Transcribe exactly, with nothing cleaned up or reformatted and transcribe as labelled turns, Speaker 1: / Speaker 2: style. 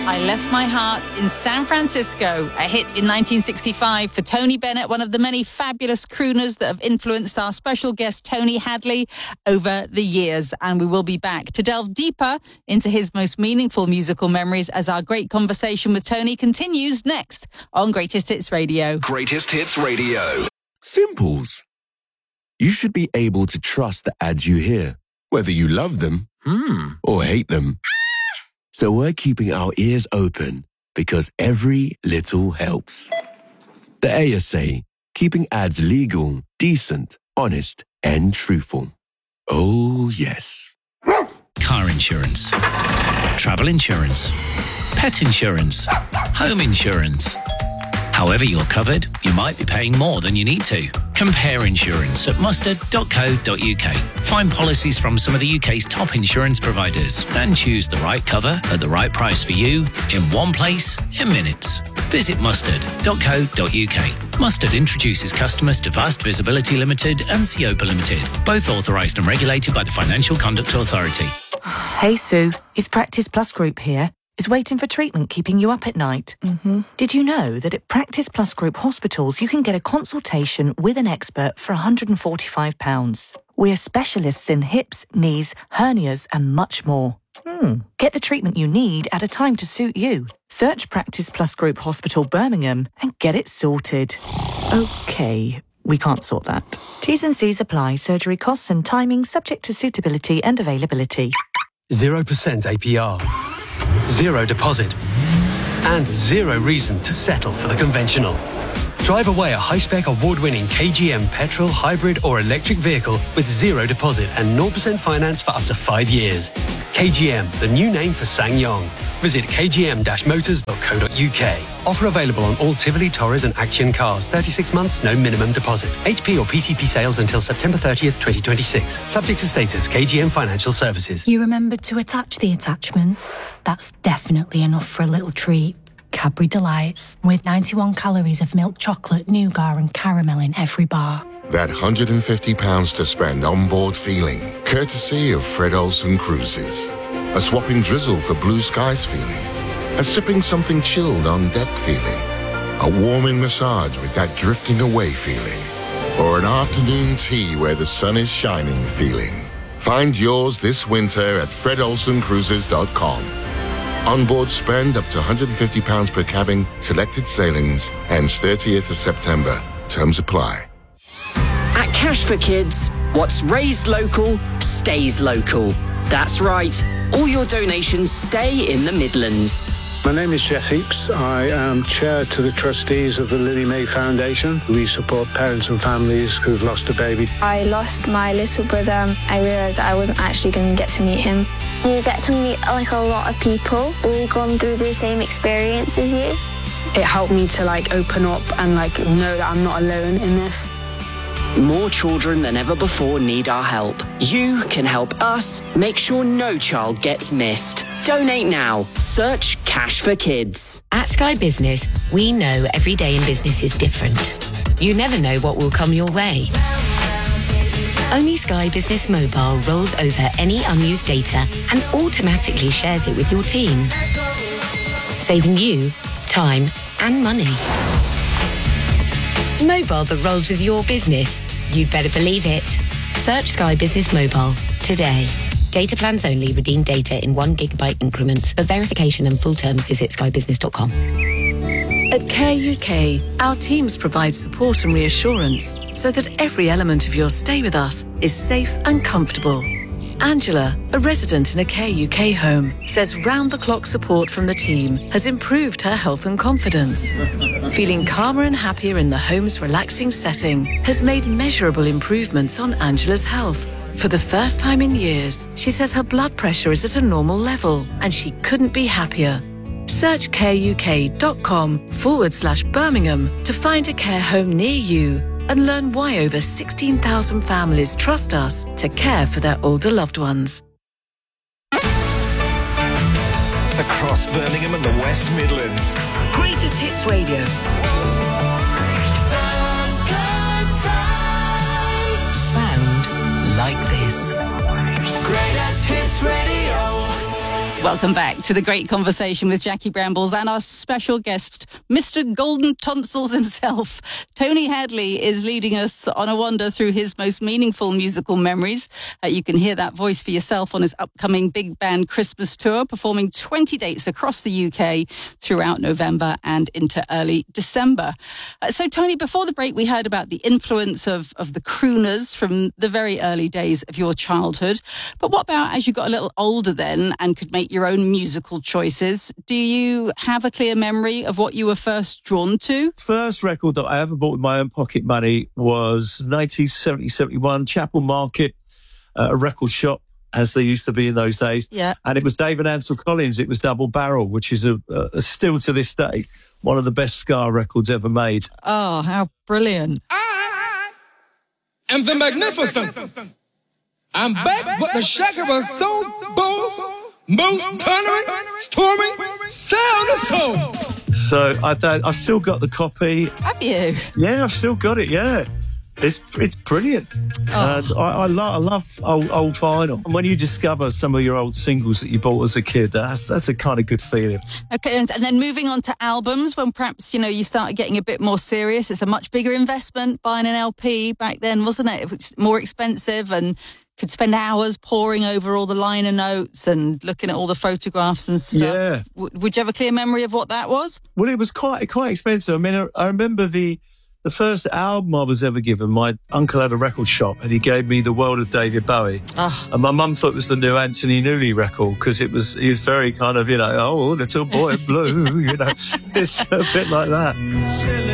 Speaker 1: I Left My Heart in San Francisco, a hit in nineteen sixty-five for Tony Bennett, one of the many fabulous crooners that have influenced our special guest Tony Hadley over the years. And we will be back to delve deeper into his most meaningful musical memories as our great conversation with Tony continues next on Greatest Hits Radio.
Speaker 2: Greatest Hits Radio.
Speaker 3: Simples. You should be able to trust the ads you hear, whether you love them
Speaker 2: Hmm.
Speaker 3: or hate them. So we're keeping our ears open because every little helps. The A S A, keeping ads legal, decent, honest, and truthful. Oh, yes.
Speaker 4: Car insurance, travel insurance, pet insurance, home insurance. However you're covered, you might be paying more than you need to. Compare insurance at mustard dot co dot uk. Find policies from some of the U K's top insurance providers and choose the right cover at the right price for you in one place in minutes. Visit mustard dot co dot uk. Mustard introduces customers to Vast Visibility Limited and Seopa Limited, both authorised and regulated by the Financial Conduct Authority.
Speaker 5: Hey Sue, it's Practice Plus Group here. Is waiting for treatment keeping you up at night? Mm-hmm. Did you know that at Practice Plus Group hospitals you can get a consultation with an expert for one hundred forty-five pounds? We're specialists in hips, knees, hernias and much more. Hmm. Get the treatment you need at a time to suit you. Search Practice Plus Group Hospital Birmingham and get it sorted. Okay, we can't sort that. T's and C's apply. Surgery costs and timing subject to suitability and availability.
Speaker 6: zero percent A P R. Zero deposit. And zero reason to settle for the conventional. Drive away a high-spec award-winning K G M petrol, hybrid or electric vehicle with zero deposit and zero percent finance for up to five years. K G M, the new name for SsangYong. Visit k g m dash motors dot co dot u k. Offer available on all Tivoli, Torres and Action cars. thirty-six months, no minimum deposit. H P or P C P sales until September thirtieth, twenty twenty-six. Subject to status, K G M Financial Services.
Speaker 7: You remembered to attach the attachment? That's definitely enough for a little treat. Cadbury Delights, with ninety-one calories of milk chocolate, nougat and caramel in every bar.
Speaker 8: That one hundred fifty pounds to spend on board feeling, courtesy of Fred Olsen Cruises. A swapping drizzle for blue skies feeling. A sipping something chilled on deck feeling. A warming massage with that drifting away feeling. Or an afternoon tea where the sun is shining feeling. Find yours this winter at fred olsen cruises dot com. Onboard spend up to one hundred fifty pounds per cabin, selected sailings, ends thirtieth of September. Terms apply.
Speaker 9: At Cash for Kids, what's raised local, stays local. That's right. All your donations stay in the Midlands.
Speaker 10: My name is Jeff Heaps. I am chair to the trustees of the Lily May Foundation. We support parents and families who've lost a baby.
Speaker 11: I lost my little brother. I realised I wasn't actually going to get to meet him. You get to meet like a lot of people, all gone through the same experience as you.
Speaker 12: It helped me to like open up and like know that I'm not alone in this.
Speaker 9: More children than ever before need our help. You can help us make sure no child gets missed. Donate now. Search Cash for Kids.
Speaker 13: At Sky Business, we know every day in business is different. You never know what will come your way. Only Sky Business Mobile rolls over any unused data and automatically shares it with your team, saving you time and money. Mobile that rolls with your business. You'd better believe it. Search Sky Business Mobile today. Data plans only. Redeem data in one gigabyte increments. For verification and full terms, visit sky business dot com.
Speaker 14: At Care U K, our teams provide support and reassurance so that every element of your stay with us is safe and comfortable. Angela, a resident in a Care U K home, says round-the-clock support from the team has improved her health and confidence. Feeling calmer and happier in the home's relaxing setting has made measurable improvements on Angela's health. For the first time in years, she says her blood pressure is at a normal level and she couldn't be happier. Search careuk.com forward slash Birmingham to find a care home near you and learn why over sixteen thousand families trust us to care for their older loved ones.
Speaker 2: Across Birmingham and the West Midlands.
Speaker 15: Greatest Hits Radio.
Speaker 13: Sound like this.
Speaker 15: Greatest Hits Radio.
Speaker 1: Welcome back to the great conversation with Jackie Brambles and our special guest, Mister Golden Tonsils himself. Tony Hadley is leading us on a wander through his most meaningful musical memories. Uh, you can hear that voice for yourself on his upcoming Big Band Christmas tour, performing twenty dates across the U K throughout November and into early December. Uh, so, Tony, before the break, we heard about the influence of, of the crooners from the very early days of your childhood. But what about as you got a little older then and could make your own musical choices? Do you have a clear memory of what you were first drawn to?
Speaker 16: First record that I ever bought with my own pocket money was nineteen seventy seventy-one, Chapel Market, uh, a record shop, as they used to be in those days.
Speaker 1: Yeah.
Speaker 16: And it was David Ansel Collins. It was Double Barrel, which is a, a still to this day one of the best ska records ever made.
Speaker 1: Oh, how brilliant.
Speaker 17: And the magnificent. I'm back with the Shakira Soul Bowls, most thundering, storming sound of soul.
Speaker 16: So I, I still got the copy.
Speaker 1: Have you?
Speaker 16: Yeah, I've still got it, yeah. It's it's brilliant.
Speaker 1: Oh.
Speaker 16: And I, I, lo- I love old, old vinyl. And when you discover some of your old singles that you bought as a kid, that's that's a kind of good feeling.
Speaker 1: Okay, and, and then moving on to albums, when perhaps, you know, you started getting a bit more serious. It's a much bigger investment buying an L P back then, wasn't it? It was more expensive and could spend hours poring over all the liner notes and looking at all the photographs and stuff.
Speaker 16: Yeah.
Speaker 1: W- would you have a clear memory of what that was?
Speaker 16: Well, it was quite quite expensive. I mean, I, I remember the the first album I was ever given. My uncle had a record shop and he gave me The World of David Bowie.
Speaker 1: Oh.
Speaker 16: And my mum thought it was the new Anthony Newley record because it was he was very kind of, you know, oh, little boy in blue, you know, it's a bit like that.